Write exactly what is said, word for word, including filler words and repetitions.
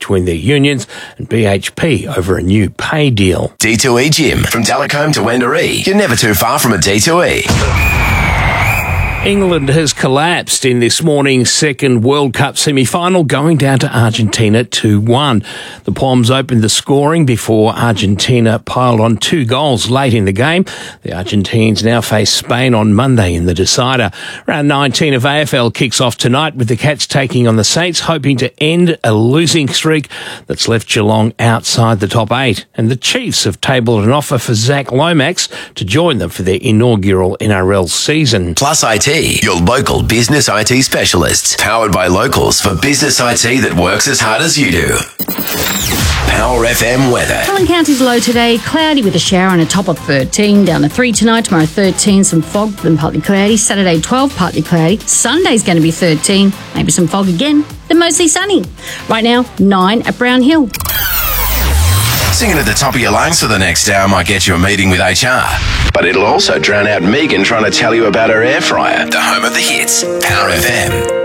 between their unions and B H P over a new pay deal. D two E Gym. From Delacombe to Wendouree. You're never too far from a D two E. England has collapsed in this morning's second World Cup semi-final, going down to Argentina two one. The Poms opened the scoring before Argentina piled on two goals late in the game. The Argentines now face Spain on Monday in the decider. Round nineteen of A F L kicks off tonight with the Cats taking on the Saints, hoping to end a losing streak that's left Geelong outside the top eight. And the Chiefs have tabled an offer for Zach Lomax to join them for their inaugural N R L season. Plus I T. Your local business I T specialists. Powered by locals for business I T that works as hard as you do. Power F M weather. Cullen County's low today, cloudy with a shower and a top of thirteen. Down to three tonight, tomorrow thirteen, some fog, then partly cloudy. Saturday twelve, partly cloudy. Sunday's going to be thirteen, maybe some fog again, then mostly sunny. Right now, nine at Brown Hill. Singing at the top of your lungs for the next hour might get you a meeting with H R. But it'll also drown out Megan trying to tell you about her air fryer. The home of the hits. Power F M.